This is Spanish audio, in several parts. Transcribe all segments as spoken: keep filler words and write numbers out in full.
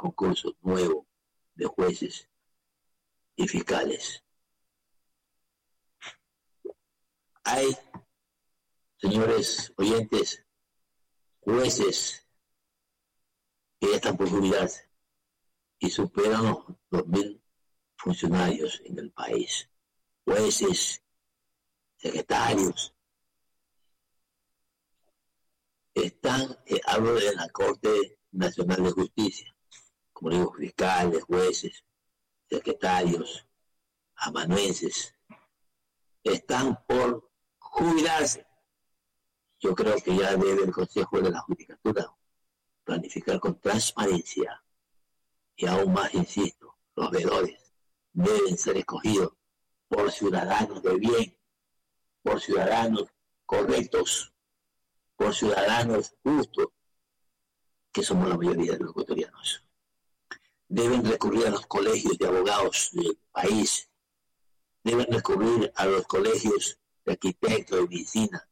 concurso nuevo de jueces y fiscales. Hay, señores oyentes, jueces que ya están por jubilarse y superan los dos mil funcionarios en el país. Jueces, secretarios, están, eh, hablo de la Corte Nacional de Justicia, como digo, fiscales, jueces, secretarios, amanuenses, están por jubilarse. Yo creo que ya debe el Consejo de la Judicatura planificar con transparencia, y aún más, insisto, los veedores deben ser escogidos por ciudadanos de bien, por ciudadanos correctos, por ciudadanos justos, que somos la mayoría de los ecuatorianos. Deben recurrir a los colegios de abogados del país, deben recurrir a los colegios de arquitectos, de medicina,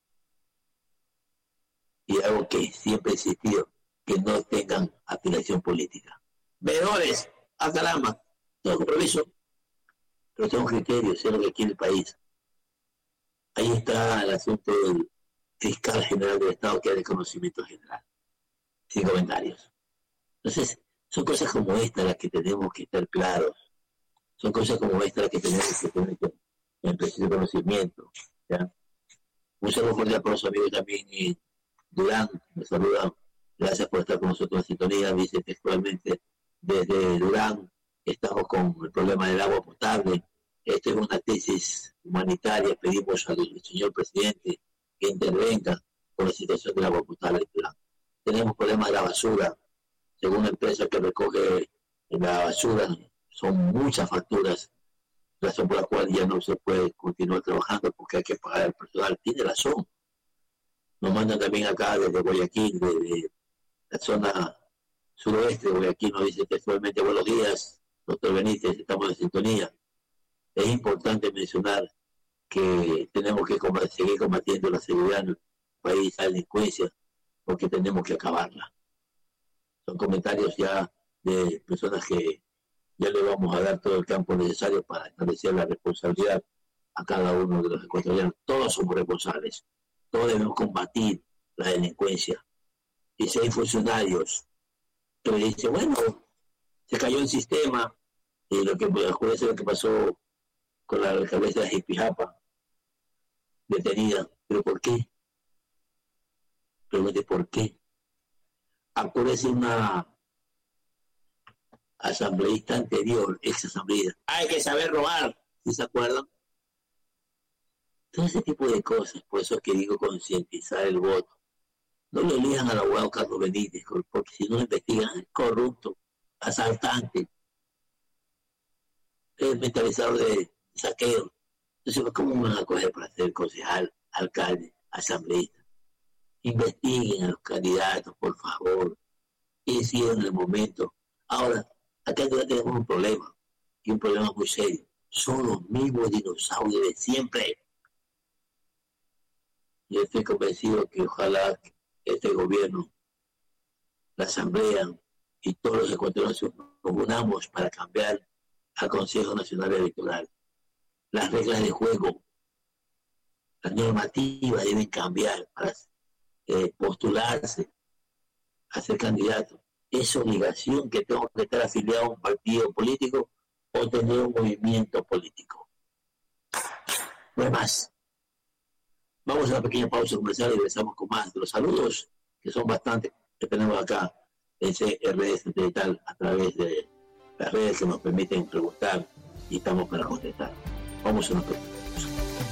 y algo que siempre he insistido, que no tengan afiliación política. Veedores, a caramba, todo compromiso, pero tengo criterios, sé lo que quiere el país. Ahí está el asunto del fiscal general del Estado, que es de conocimiento general, sin comentarios. Entonces, son cosas como esta las que tenemos que estar claros, son cosas como esta las que tenemos que tener en preciso conocimiento, ¿ya? Un saludo cordial para los amigos también en Durán, me saludan, gracias por estar con nosotros en sintonía, dice textualmente, desde Durán estamos con el problema del agua potable, esta es una tesis humanitaria, pedimos al señor presidente que intervenga con la situación del agua potable en Durán. Tenemos problemas de la basura, según la empresa que recoge la basura, son muchas facturas, razón por la cual ya no se puede continuar trabajando porque hay que pagar al personal. Tiene razón. Nos mandan también acá desde Guayaquil, desde la zona suroeste de Guayaquil, nos dice textualmente: buenos días, doctor Benítez, estamos en sintonía. Es importante mencionar que tenemos que combatir, seguir combatiendo la seguridad en el país, la delincuencia, porque tenemos que acabarla. Son comentarios ya de personas que ya le vamos a dar todo el campo necesario para establecer la responsabilidad a cada uno de los ecuatorianos. Todos somos responsables, todos debemos combatir la delincuencia. Y si hay funcionarios que le dicen, bueno, se cayó el sistema, y lo que acuérdense lo que pasó con la alcaldesa de Jipijapa, detenida, ¿pero por qué? Pregunte por qué. Acuérdense una asambleísta anterior, ex asambleísta, hay que saber robar, ¿sí se acuerdan? Todo ese tipo de cosas, por eso es que digo concientizar el voto. No le elijan al abogado Carlos Benítez, porque si no investigan, es corrupto, asaltante, es mentalizador de saqueo. Entonces, ¿cómo van a coger para ser concejal, alcalde, asambleísta? Investiguen a los candidatos, por favor. ¿Qué hicieron en el momento? Ahora, acá tenemos un problema, y un problema muy serio. Son los mismos dinosaurios de siempre. Yo estoy convencido que ojalá este gobierno, la asamblea y todos los ecuatorianos nos unamos para cambiar al Consejo Nacional Electoral. Las reglas de juego, las normativas deben cambiar para eh, postularse a ser candidato. Es obligación que tengo que estar afiliado a un partido político o tener un movimiento político. No hay más. Vamos a una pequeña pausa comercial y regresamos con más de los saludos, que son bastantes, que tenemos acá en C R S Digital a través de las redes que nos permiten preguntar y estamos para contestar. Vamos a una pequeña pausa.